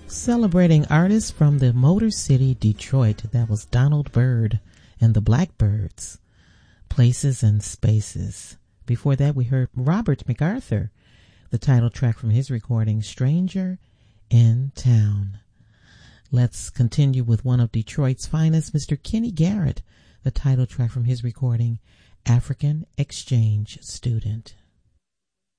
Celebrating artists from the Motor City, Detroit. That was Donald Byrd and the Blackbirds. Places and Spaces. Before that, we heard Robert MacArthur, the title track from his recording, Stranger in Town. Let's continue with one of Detroit's finest, Mr. Kenny Garrett, the title track from his recording, African Exchange Student.